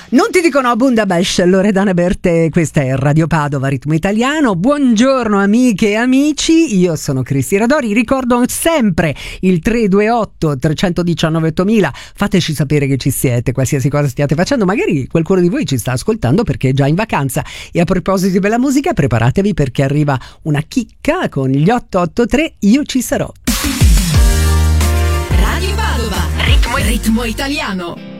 Non ti dicono a Bundabash, Loredana Bertè, questa è Radio Padova, Ritmo Italiano. Buongiorno amiche e amici, io sono Cristi Radori, ricordo sempre il 328 319 8000, fateci sapere che ci siete, qualsiasi cosa stiate facendo, magari qualcuno di voi ci sta ascoltando perché è già in vacanza. E a proposito di bella musica, preparatevi perché arriva una chicca con gli 883, io ci sarò. Radio Padova, ritmo italiano.